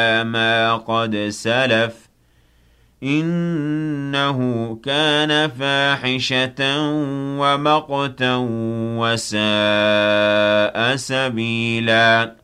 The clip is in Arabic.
ما قد سلف إنه كان فاحشة ومقتا وساء سبيلا